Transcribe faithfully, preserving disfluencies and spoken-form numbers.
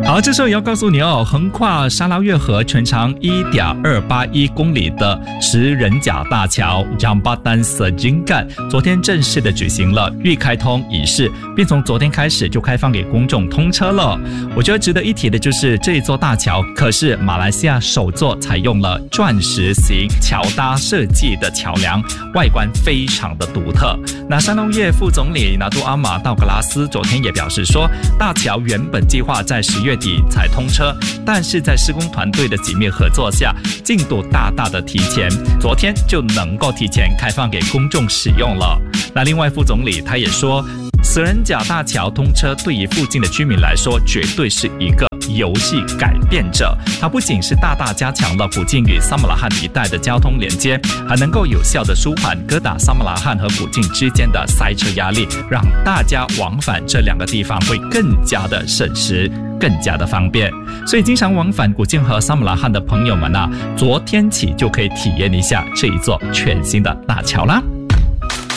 好，这时候也要告诉你哦，横跨沙捞越河全长 一点二八一公里的石人甲大桥 Jambatan Seringkat 昨天正式的举行了预开通仪式，并从昨天开始就开放给公众通车了。我觉得值得一提的就是这一座大桥可是马来西亚首座采用了钻石型桥搭设计的桥梁，外观非常的独特。那沙捞越副总理拿督阿马道格拉斯昨天也表示说，大桥原本计划在十月底才通车，但是在施工团队的紧密合作下，进度大大的提前，昨天就能够提前开放给公众使用了。那另外副总理他也说，石人甲大桥通车对于附近的居民来说绝对是一个游戏改变者，它不仅是大大加强了古晋与萨马拉罕一带的交通连接，还能够有效的舒缓哥打萨马拉罕和古晋之间的塞车压力，让大家往返这两个地方会更加的省时，更加的方便。所以经常往返古晋和萨马拉罕的朋友们啊，昨天起就可以体验一下这一座全新的大桥啦。